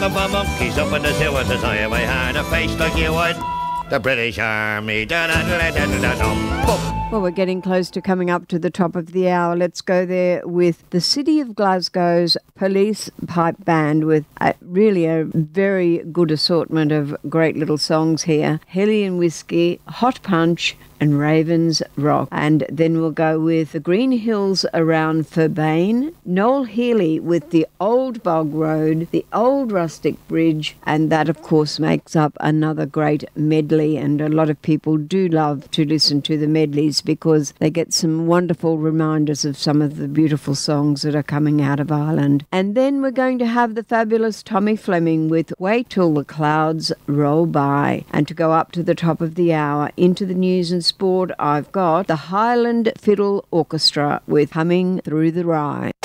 monkeys up in the zoo and says, I had a face like you would. The British Army. Well, we're getting close to coming up to the top of the hour. Let's go there with the City of Glasgow's Police Pipe Band with really a very good assortment of great little songs here. Hellion Whiskey, Hot Punch and Ravens Rock. And then we'll go with the Green Hills Around Ferbane, Noel Healy with the Old Bog Road, the Old Rustic Bridge, and that of course makes up another great medley, and a lot of people do love to listen to the medleys because they get some wonderful reminders of some of the beautiful songs that are coming out of Ireland. And then we're going to have the fabulous Tommy Fleming with Wait Till the Clouds Roll By. And to go up to the top of the hour into the news and sport, I've got the Highland Fiddle Orchestra with Humming Through the Rye.